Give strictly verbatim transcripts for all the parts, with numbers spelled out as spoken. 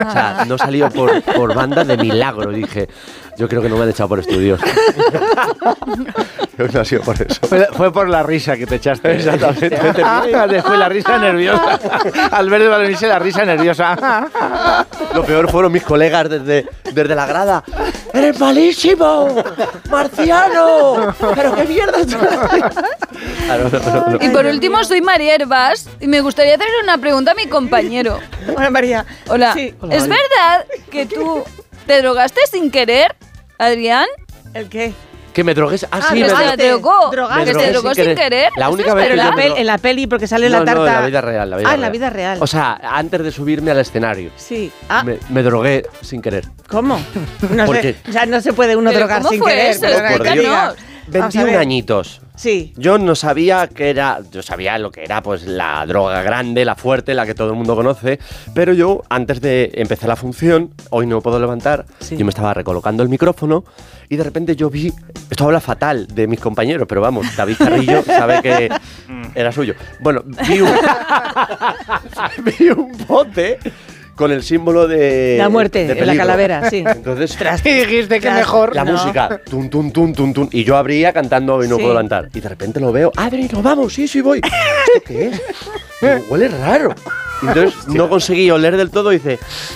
O sea, no salió por, por banda de milagro. Dije, yo creo que no me han echado por estudios. Creo que no ha sido por eso. Fue, fue por la risa que te echaste. Exactamente. Después la risa nerviosa. Al ver de balonirse, la risa nerviosa. Lo peor fueron mis colegas desde, desde la grada. ¡Eres malísimo! ¡Marciano! ¿Pero qué mierda estás haciendo? Ah, no, no, no, no. Y por último, soy María Hervás y me gustaría hacer una pregunta a mi compañero. Hola, María. Hola. Sí. Hola, ¿es verdad que tú te drogaste sin querer, Adrián? ¿El qué? Que me drogues. Ah, Ah, sí, que me se drogué. drogó. Drogaste. Que se drogó sin querer. La ¿Eso única es vez Pero que en yo la, me pel- dro- en la peli, porque sale no, la tarta. No, en la vida real. La vida ah, real. en la vida real. O sea, antes de subirme al escenario. Sí. Ah, Me, me drogué sin querer. ¿cómo? No ¿Por se, qué? o sea, no se puede uno ¿Pero drogar cómo sin fue querer. eso? perdona que Por te Dios. diga. Vamos a veintiún ver. añitos. Sí. Yo no sabía que era, yo sabía lo que era pues la droga grande, la fuerte, la que todo el mundo conoce, pero yo antes de empezar la función, hoy no puedo levantar, Sí. yo me estaba recolocando el micrófono y de repente yo vi, esto habla fatal de mis compañeros, pero vamos, David Carrillo sabe que era suyo. Bueno, vi un, vi un bote con el símbolo de La muerte, de en la peligro. calavera, sí. Entonces, Y dijiste que Tras- mejor. la No. música, tun, tun, tun, tun, tun, y yo abría cantando y no Sí. puedo levantar. Y de repente lo veo, Adri, nos vamos, sí, sí voy. ¿Esto qué es? Digo, huele raro. Y entonces no conseguí oler del todo y dice...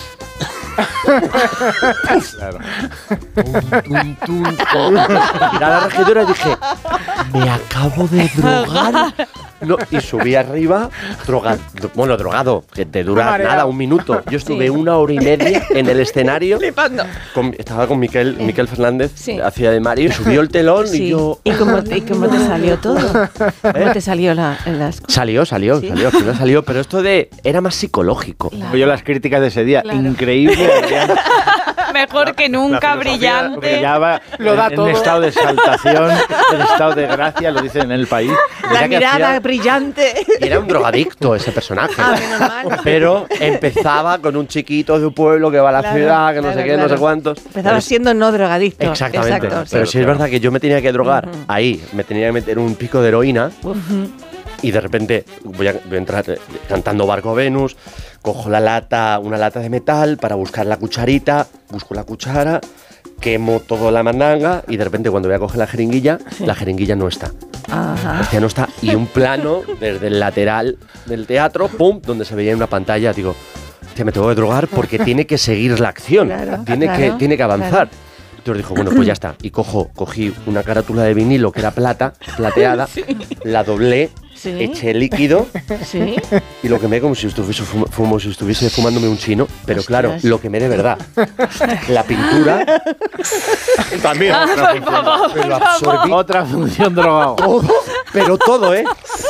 Claro. Tun, tun, tun. Miré a la regidora y dije, me acabo de drogar. No, y subí arriba, drogado, bueno, drogado, que te dura Mareado. nada, un minuto. Yo estuve Sí. una hora y media en el escenario. Flipando. Con- estaba con Miquel, Miquel Fernández, Sí. hacía de Mario, subió el telón Sí. y yo... ¿Y cómo, y cómo te salió todo? ¿Cómo te salió la, en las Salió, salió, ¿Sí? salió, al final salió, pero esto de era más psicológico. Yo las críticas de ese día, Claro. increíble. Adrián. Mejor que nunca, brillante. Brillaba Lo da en, todo. en estado de exaltación, en estado de gracia, lo dicen en el país. La Mira que mirada hacía- brillante. Y era un drogadicto ese personaje. Ah, menos mal. Pero empezaba con un chiquito de un pueblo que va a la Claro, ciudad, que no claro, sé qué, no claro. sé cuántos. Empezaba Pero- siendo no drogadicto. Exactamente. Exacto, Pero sí. sí es verdad que yo me tenía que drogar Ujú. ahí, me tenía que meter un pico de heroína Ujú. y de repente voy a, voy a entrar eh, cantando Barco Venus, cojo la lata, una lata de metal para buscar la cucharita, busco la cuchara, quemo toda la mandanga y de repente cuando voy a coger la jeringuilla, la jeringuilla no está. Ajá. Hostia, no está. Y un plano desde el lateral del teatro, pum, donde se veía en una pantalla, digo, hostia, me tengo que drogar porque tiene que seguir la acción, Claro, tiene, claro, que, tiene que avanzar. claro. Entonces dijo, bueno, pues ya está. Y cojo, cogí una carátula de vinilo que era plata, plateada, la doblé, Sí. eché líquido Sí. y lo quemé como si estuviese, fum- como si estuviese fumándome un chino. Pero Ostras. claro, lo quemé de verdad. La pintura También. Ah, otra por favor, me lo por favor. absorbí Otra función drogado. todo, pero todo, ¿eh?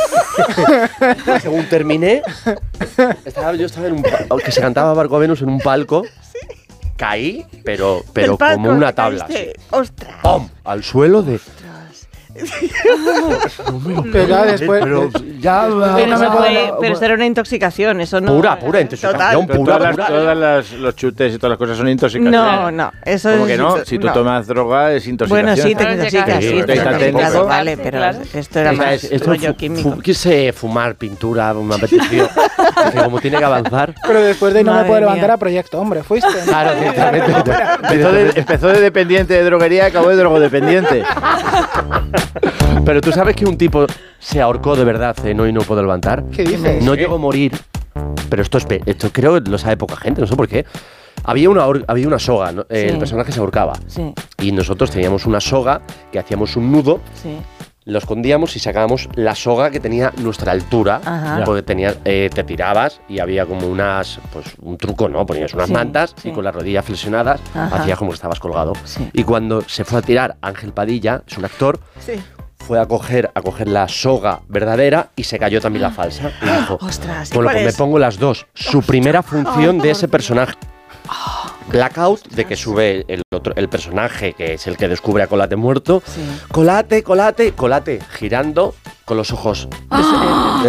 Según terminé, estaba, yo estaba en un palco, que se cantaba Barco Venus en un palco, caí, pero, pero Del palco como una que tabla. caíste. así. ¡Ostras! ¡Pum! Al suelo de... No me lo Pero ya puedo después- creer, pero ya... Pero, no me eso puedo- fue- pero eso era una intoxicación, eso no. Pura, pura intoxicación. Total. Pero Pura, todas, las, pura. todas las- los chutes y todas las cosas son intoxicaciones. No, no, eso ¿Cómo es. que no? Si tú no. tomas droga es intoxicación. Bueno, sí, te Claro, intoxicas, claro. sí, Sí, te está intoxicas, técnico. vale, pero Claro. esto era Esta más es- esto rollo fu- químico. fu- quise fumar pintura, me apeteció. Dije, como tiene que avanzar. Pero después de no me Madre puedo levantar mía. a Proyecto Hombre, fuiste. Claro, directamente. Empezó de, empezó de dependiente de droguería y acabó de drogodependiente. Pero tú sabes que un tipo se ahorcó de verdad en Hoy no puedo levantar. ¿Qué dices? No llegó a morir, pero esto es pe- esto creo que lo sabe poca gente, no sé por qué. Había una, hor- había una soga, ¿no? Eh, Sí. El personaje se ahorcaba. Sí, Y nosotros teníamos una soga que hacíamos un nudo, sí. lo escondíamos y sacábamos la soga que tenía nuestra altura. Ajá. Porque tenía, eh, te tirabas y había como unas, pues un truco, ¿no? Ponías unas Sí, mantas sí. y con las rodillas flexionadas Ajá. hacías como que estabas colgado. Sí. Y cuando se fue a tirar Ángel Padilla, es un actor, Sí. fue a coger, a coger la soga verdadera y se cayó también la falsa. Y dijo, Ostras, ¿y bueno, cuál pues me es? pongo las dos. Su primera función de ese personaje. Blackout, de que sube el, otro, el personaje que es el que descubre a Colate muerto. Sí. Colate, Colate, Colate, girando con los ojos. Ah.